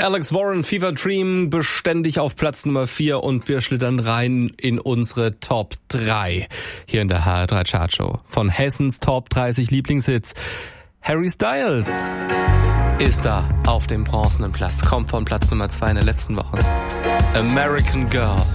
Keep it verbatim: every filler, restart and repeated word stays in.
Alex Warren, Fever Dream, beständig auf Platz Nummer vier und wir schlittern rein in unsere Top drei hier in der H R drei Chartshow. Von Hessens Top dreißig Lieblingshits. Harry Styles ist da auf dem bronzenen Platz, kommt von Platz Nummer zwei in der letzten Woche. American Girl.